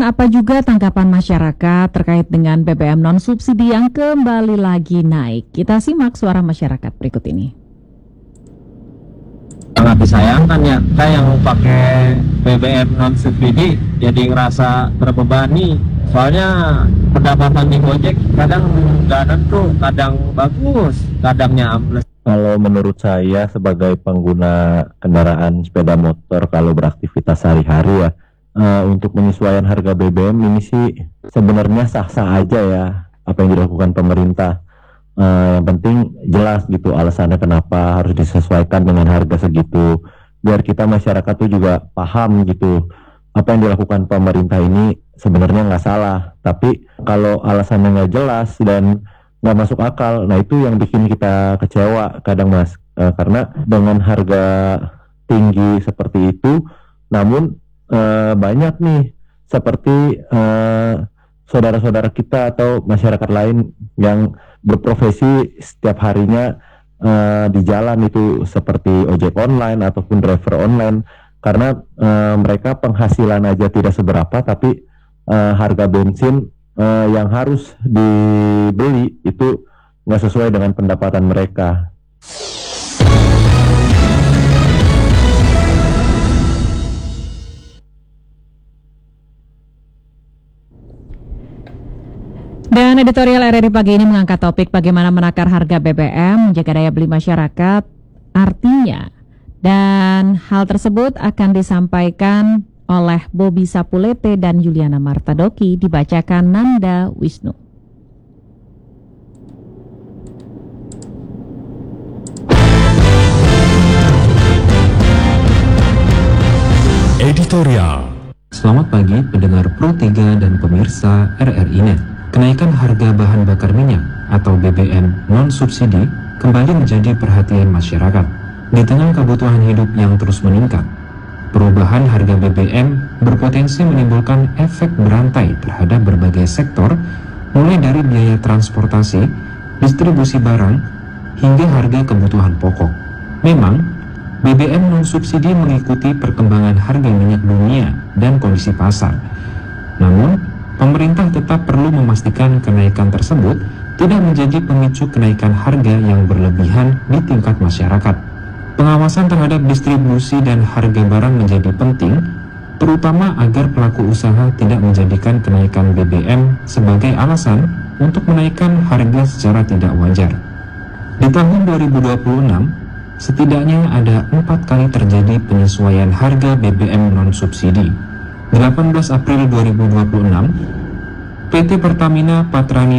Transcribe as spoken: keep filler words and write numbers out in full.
Dan apa juga tanggapan masyarakat terkait dengan B B M non-subsidi yang kembali lagi naik? Kita simak suara masyarakat berikut ini. Sangat disayangkan ya, kita yang pakai B B M non-subsidi jadi ngerasa terbebani. Soalnya pendapatan di Gojek kadang nggak nentu, kadang bagus, kadangnya ambles. Kalau menurut saya sebagai pengguna kendaraan sepeda motor kalau beraktivitas sehari-hari ya, uh, untuk penyesuaian harga B B M ini sih sebenarnya sah-sah aja ya apa yang dilakukan pemerintah. Uh, yang penting jelas gitu alasannya kenapa harus disesuaikan dengan harga segitu, biar kita masyarakat tuh juga paham gitu apa yang dilakukan pemerintah ini sebenarnya nggak salah. Tapi kalau alasannya nggak jelas dan nggak masuk akal, nah itu yang bikin kita kecewa kadang mas, uh, karena dengan harga tinggi seperti itu, namun uh, banyak nih seperti uh, saudara-saudara kita atau masyarakat lain yang berprofesi setiap harinya uh, di jalan itu seperti ojek online ataupun driver online, karena uh, mereka penghasilan aja tidak seberapa, tapi uh, harga bensin uh, yang harus dibeli itu nggak sesuai dengan pendapatan mereka. Dan editorial R R I pagi ini mengangkat topik bagaimana menakar harga B B M, menjaga daya beli masyarakat, artinya. Dan hal tersebut akan disampaikan oleh Bobi Sapulete dan Yuliana Martadoki, dibacakan Nanda Wisnu. Editorial. Selamat pagi pendengar Pro tiga dan pemirsa R R I Net. Kenaikan harga bahan bakar minyak atau B B M non-subsidi kembali menjadi perhatian masyarakat. Di tengah kebutuhan hidup yang terus meningkat, perubahan harga B B M berpotensi menimbulkan efek berantai terhadap berbagai sektor, mulai dari biaya transportasi, distribusi barang, hingga harga kebutuhan pokok. Memang, B B M non-subsidi mengikuti perkembangan harga minyak dunia dan kondisi pasar. Namun, pemerintah tetap perlu memastikan kenaikan tersebut tidak menjadi pemicu kenaikan harga yang berlebihan di tingkat masyarakat. Pengawasan terhadap distribusi dan harga barang menjadi penting, terutama agar pelaku usaha tidak menjadikan kenaikan B B M sebagai alasan untuk menaikkan harga secara tidak wajar. Di tahun dua ribu dua puluh enam, setidaknya ada empat kali terjadi penyesuaian harga B B M non-subsidi. delapan belas April dua ribu dua puluh enam, P T Pertamina Patrania